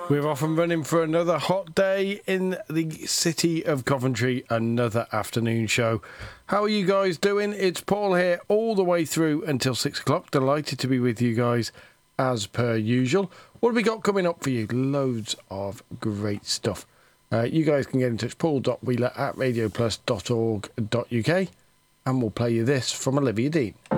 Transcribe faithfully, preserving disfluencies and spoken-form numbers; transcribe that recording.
We're off and running for another hot day in the city of Coventry, another afternoon show. How are you guys doing? It's Paul here all the way through until six o'clock. Delighted to be with you guys as per usual. What have we got coming up for you? Loads of great stuff. Uh, you guys can get in touch, paul dot wheeler at radio plus dot org dot uk, and we'll play you this from Olivia Dean.